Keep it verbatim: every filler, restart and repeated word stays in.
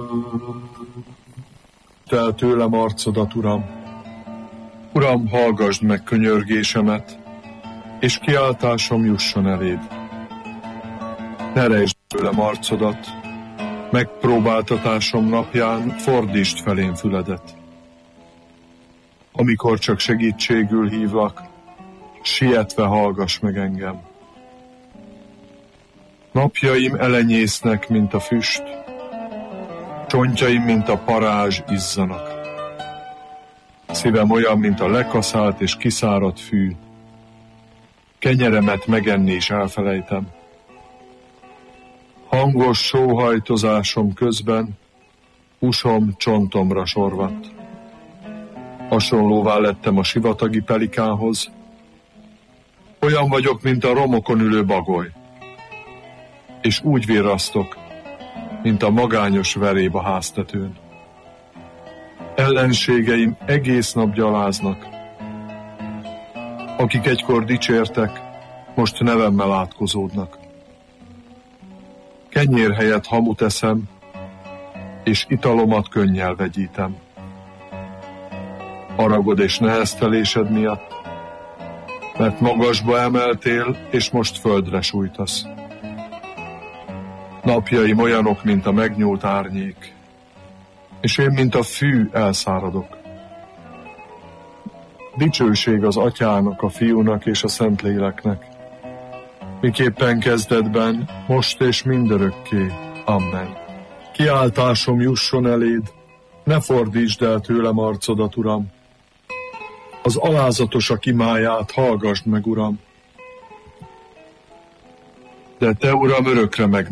Tel tőlem arcodat, Uram. Uram, hallgasd meg könyörgésemet, és kiáltásom jusson eléd. Ne rejtsd tőlem arcodat, megpróbáltatásom napján fordítsd felém füledet. Amikor csak segítségül hívlak, sietve hallgass meg engem. Napjaim elenyésznek, mint a füst, csontjaim, mint a parázs izzanak. Szívem olyan, mint a lekaszált és kiszáradt fű. Kenyeremet megenni is elfelejtem. Hangos sóhajtozásom közben húsom csontomra sorvadt. Hasonlóvá lettem a sivatagi pelikánhoz. Olyan vagyok, mint a romokon ülő bagoly. És úgy virrasztok, mint a magányos veréb a háztetőn. Ellenségeim egész nap gyaláznak. Akik egykor dicsértek, most nevemmel átkozódnak. Kenyér helyett hamut eszem, és italomat könnyel vegyítem. Haragod és neheztelésed miatt, mert magasba emeltél, és most földre sújtasz. Napjaim olyanok, mint a megnyúlt árnyék, és én, mint a fű, elszáradok. Dicsőség az Atyának, a Fiúnak és a Szentléleknek, miképpen kezdetben, most és mindörökké. Amen. Kiáltásom jusson eléd, ne fordítsd el tőlem arcodat, Uram. Az alázatosak imáját hallgasd meg, Uram. De te, Uram, örökre meg